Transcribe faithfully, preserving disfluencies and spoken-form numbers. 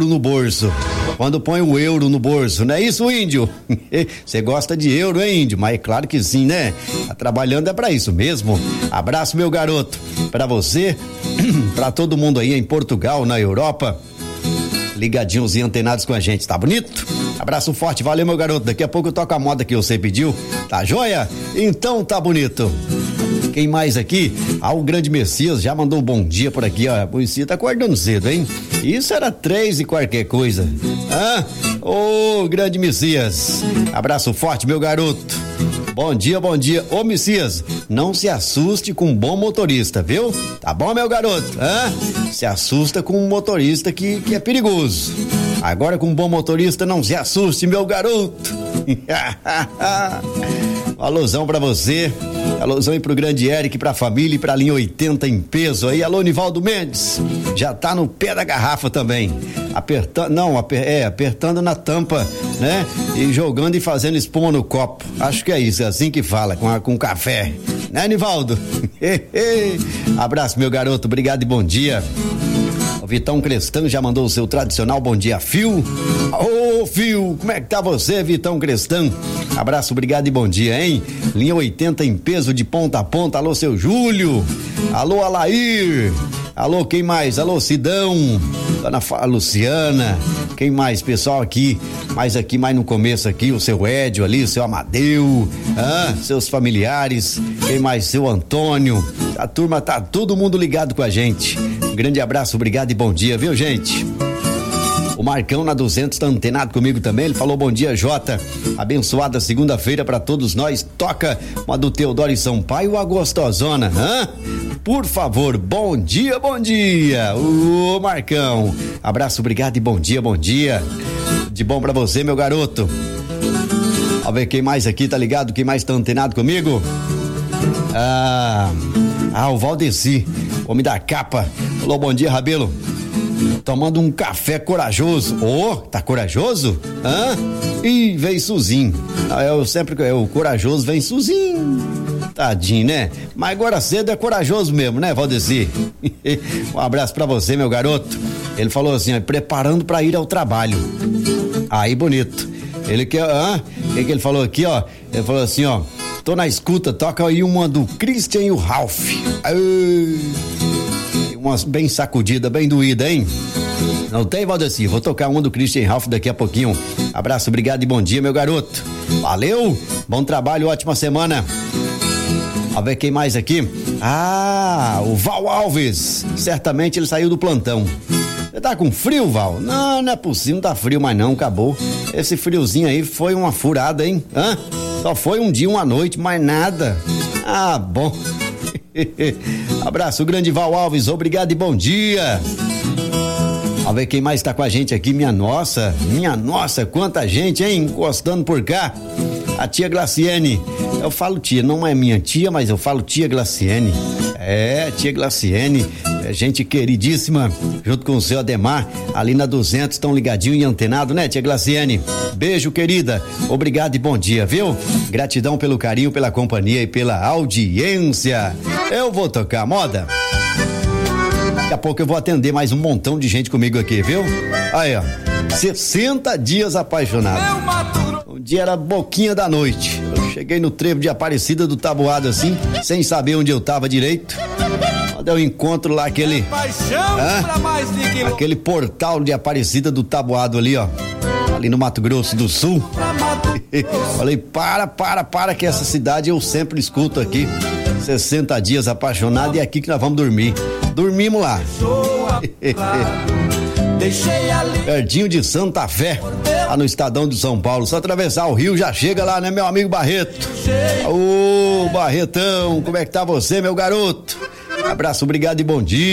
euro no bolso. Quando põe o euro no bolso, não é isso, índio? Você gosta de euro, hein, índio? Mas é claro que sim, né? Tá trabalhando é pra isso mesmo. Abraço, meu garoto, pra você, pra todo mundo aí em Portugal, na Europa, ligadinhos e antenados com a gente, tá bonito? Abraço forte, valeu, meu garoto. Daqui a pouco eu toco a moda que você pediu, tá joia? Então tá bonito. Quem mais aqui? Ah, o grande Messias já mandou um bom dia por aqui, ó. O Messias tá acordando cedo, hein? Isso era três e qualquer coisa. Ah, ô, grande Messias. Abraço forte, meu garoto. Bom dia, bom dia. Ô, Messias, não se assuste com um bom motorista, viu? Tá bom, meu garoto? Ah, se assusta com um motorista que, que é perigoso. Agora com um bom motorista, não se assuste, meu garoto. Alôzão pra você. Alôzão aí pro grande Eric, pra família e pra linha oitenta em peso aí. Alô, Nivaldo Mendes. Já tá no pé da garrafa também. Apertando, não, aper, é, apertando na tampa, né? E jogando e fazendo espuma no copo. Acho que é isso, é assim que fala, com, a, com café. Né, Nivaldo? Abraço, meu garoto. Obrigado e bom dia. O Vitão Crestão já mandou o seu tradicional bom dia, Fio. Ô, Fio, como é que tá você, Vitão Crestão? Abraço, obrigado e bom dia, hein? Linha oitenta em peso de ponta a ponta. Alô, seu Júlio. Alô, Alair. Alô, quem mais? Alô, Sidão. Dona Fa- Luciana. Quem mais? Pessoal aqui, mais aqui, mais no começo aqui, o seu Édio ali, o seu Amadeu, ah, seus familiares. Quem mais? Seu Antônio. A turma tá todo mundo ligado com a gente. Um grande abraço, obrigado e bom dia, viu, gente? O Marcão na duzentos tá antenado comigo também, ele falou bom dia, Jota, abençoada segunda-feira pra todos nós, toca uma do Teodoro Sampaio, a gostosona, hã? Por favor, bom dia, bom dia, ô Marcão, abraço, obrigado e bom dia, bom dia, de bom pra você, meu garoto. Vamos ver quem mais aqui tá ligado, quem mais tá antenado comigo? Ah, ah o Valdeci, homem da capa, falou bom dia, Rabelo. Tomando um café corajoso. Ô, oh, tá corajoso? Hã? Ih, vem Suzinho. Eu sempre, é, o corajoso vem Suzinho. Tadinho, né? Mas agora cedo é corajoso mesmo, né, Valdeci? Um abraço pra você, meu garoto. Ele falou assim, ó, preparando pra ir ao trabalho. Aí, bonito. Ele quer, hã? O que, que ele falou aqui, ó? Ele falou assim, ó, tô na escuta, toca aí uma do Christian e o Ralph. Ai, uma bem sacudida, bem doída, hein? Não tem, Valdeci? Vou tocar uma do Christian Ralph daqui a pouquinho. Abraço, obrigado e bom dia, meu garoto. Valeu, bom trabalho, ótima semana. Vamos ver quem mais aqui. Ah, o Val Alves. Certamente ele saiu do plantão. Você tá com frio, Val? Não, não é possível, não tá frio mais não, acabou. Esse friozinho aí foi uma furada, hein? Hã? Só foi um dia, uma noite, mais nada. Ah, bom. Abraço, o grande Val Alves, obrigado e bom dia. Vamos ver quem mais tá com a gente aqui, minha nossa, minha nossa, quanta gente, hein, encostando por cá. A tia Glaciene, eu falo tia, não é minha tia, mas eu falo tia Glaciene. É, tia Glaciene, é gente queridíssima, junto com o seu Ademar, ali na duzentos, estão ligadinho e antenado, né, tia Glaciene? Beijo, querida, obrigado e bom dia, viu? Gratidão pelo carinho, pela companhia e pela audiência. Eu vou tocar moda. Daqui a pouco eu vou atender mais um montão de gente comigo aqui, viu? Aí, ó, sessenta dias apaixonado. Um dia era boquinha da noite. Eu cheguei no trevo de Aparecida do Taboado assim, sem saber onde eu tava direito. Quando eu encontro lá aquele ah, aquele portal de Aparecida do Taboado ali, ó, ali no Mato Grosso do Sul. Falei, para, para, para, que essa cidade eu sempre escuto aqui. sessenta dias apaixonado, e é aqui que nós vamos dormir. Dormimos lá. Pertinho de Santa Fé, lá no Estadão de São Paulo. Só atravessar o rio já chega lá, né, meu amigo Barreto? Ô, Barretão, como é que tá você, meu garoto? Abraço, obrigado e bom dia.